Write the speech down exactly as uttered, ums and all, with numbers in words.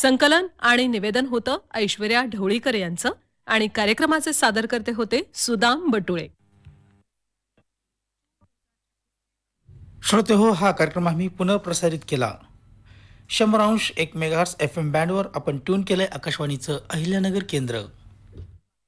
संकलन आणि निवेदन होतं ऐश्वर्या ढवळीकर यांचं आणि कार्यक्रमाचे सादरकर्ते होते सुदाम बटुळे. श्रोते हो, हा कार्यक्रम आम्ही पुनःप्रसारित केला. शंभर अंश एक मेगाहर्ट्स एफ एम बँडवर आपण ट्यून केलंय आकाशवाणीचं अहिल्यानगर केंद्र.